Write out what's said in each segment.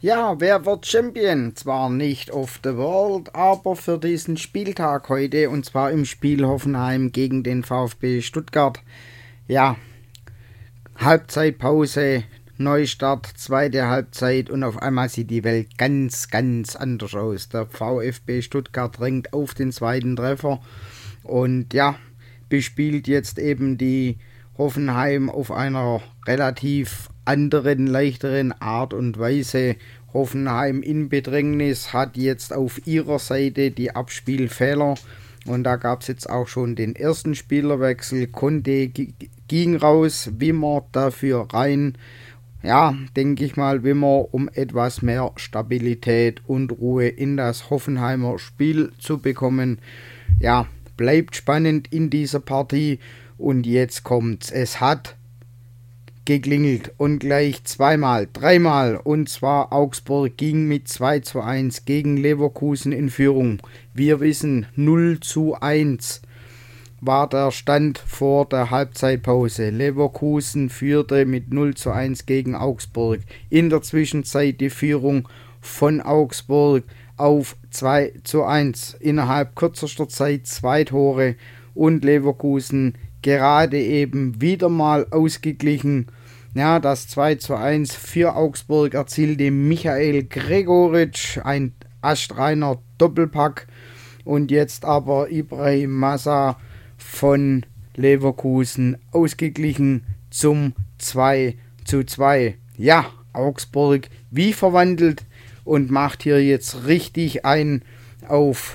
Ja, wer wird Champion? Zwar nicht of the World, aber für diesen Spieltag heute, und zwar im Spiel Hoffenheim gegen den VfB Stuttgart. Ja, Halbzeitpause, Neustart, zweite Halbzeit und auf einmal sieht die Welt ganz, ganz anders aus. Der VfB Stuttgart drängt auf den zweiten Treffer und ja, bespielt jetzt eben die Hoffenheim auf einer relativ anderen, leichteren Art und Weise. Hoffenheim in Bedrängnis hat jetzt auf ihrer Seite die Abspielfehler und da gab es jetzt auch schon den ersten Spielerwechsel. Conte ging raus, Wimmer dafür rein. Ja, denke ich mal, Wimmer, um etwas mehr Stabilität und Ruhe in das Hoffenheimer Spiel zu bekommen. Ja, bleibt spannend in dieser Partie und jetzt kommt's. Es hat geklingelt und gleich zweimal, dreimal, und zwar Augsburg ging mit 2:1 gegen Leverkusen in Führung. Wir wissen, 0:1 war der Stand vor der Halbzeitpause. Leverkusen führte mit 0:1 gegen Augsburg. In der Zwischenzeit die Führung von Augsburg auf 2:1. Innerhalb kürzester Zeit 2 Tore und Leverkusen gerade eben wieder mal ausgeglichen. Ja, das 2:1 für Augsburg erzielte Michael Gregoritsch, ein astreiner Doppelpack. Und jetzt aber Ibrahim Massa von Leverkusen ausgeglichen zum 2:2. Ja, Augsburg wie verwandelt und macht hier jetzt richtig ein auf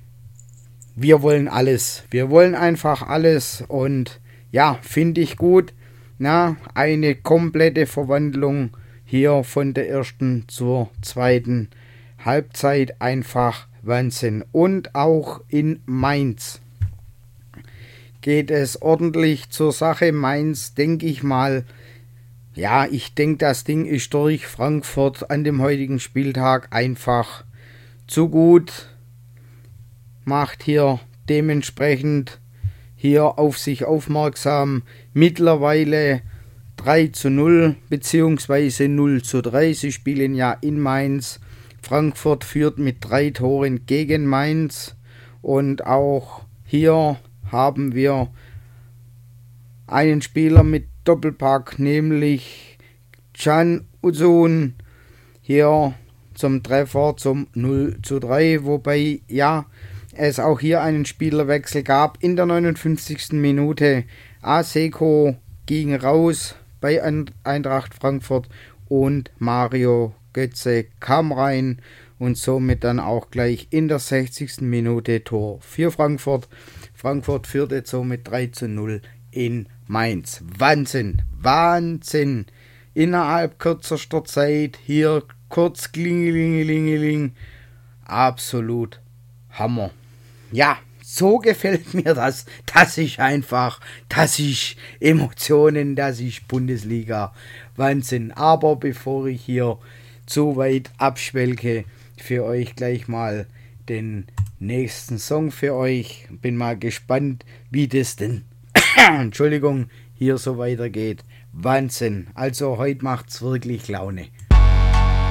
wir wollen alles. Wir wollen einfach alles und ja, finde ich gut. Na, eine komplette Verwandlung hier von der ersten zur zweiten Halbzeit. Einfach Wahnsinn. Und auch in Mainz geht es ordentlich zur Sache. Mainz, denke ich mal, ja, ich denke, das Ding ist durch. Frankfurt an dem heutigen Spieltag einfach zu gut. Macht hier dementsprechend hier auf sich aufmerksam. Mittlerweile 3:0 bzw. 0:3. Sie spielen ja in Mainz. Frankfurt führt mit 3 Toren gegen Mainz. Und auch hier haben wir einen Spieler mit Doppelpack, nämlich Can Uzun hier zum Treffer zum 0:3. Wobei, ja, es auch hier einen Spielerwechsel gab in der 59. Minute. Aseko ging raus bei Eintracht Frankfurt und Mario Götze kam rein und somit dann auch gleich in der 60. Minute Tor für Frankfurt. Frankfurt führte somit 3:0 in Mainz. Wahnsinn, Wahnsinn. Innerhalb kürzester Zeit hier kurz klingelingelingeling. Absolut Hammer. Ja, so gefällt mir das. Das ist Emotionen, das ist Bundesliga. Wahnsinn. Aber bevor ich hier zu weit abschwelke, für euch gleich mal den nächsten Song für euch. Bin mal gespannt, wie das denn, Entschuldigung, hier so weitergeht. Wahnsinn. Also heute macht's wirklich Laune.